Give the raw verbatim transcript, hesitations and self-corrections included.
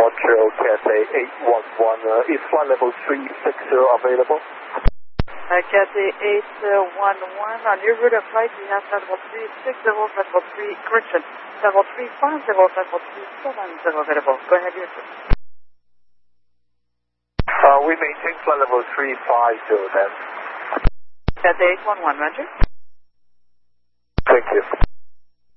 Montreal Cathay eight one one, uh, is flight level three sixty available? Uh, Cathay eight one one, on your route of flight, we have level three sixty, level three, correction, level three five zero, level three seven zero available. Go ahead, Houston. Uh, we maintain flight level three five zero then. Cathay eight one one, Roger. Thank you.